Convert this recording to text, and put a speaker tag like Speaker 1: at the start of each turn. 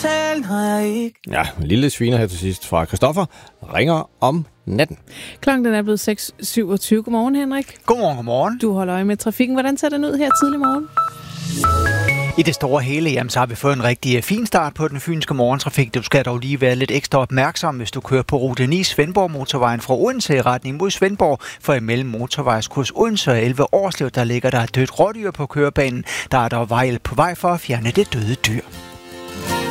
Speaker 1: tale, når jeg ikke...
Speaker 2: Ja, en lille sviner her til sidst fra Christoffer ringer om natten.
Speaker 3: Klokken den er blevet 6.27. Godmorgen, Henrik.
Speaker 4: Godmorgen.
Speaker 3: Du holder øje med trafikken. Hvordan ser den ud her tidlig morgen?
Speaker 4: I det store hele, jamen, så har vi fået en rigtig fin start på den fynske morgentrafik. Du skal dog lige være lidt ekstra opmærksom, hvis du kører på rute 9 Svendborg motorvejen fra Odense i retning mod Svendborg, for imellem motorvejskurs Odense og 11 Årslev, der ligger der et dødt rådyr på kørebanen. Der er dog vejhjælp på vej for at fjerne det døde dyr.